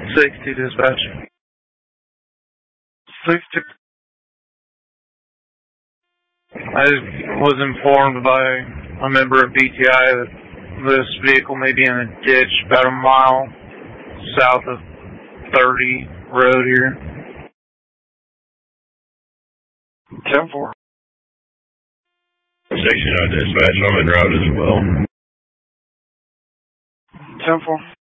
60 dispatch. 60. I was informed by a member of BTI that this vehicle may be in a ditch about a mile south of 30 road here. 10-4. Station dispatch, I'm en route as well. 10-4.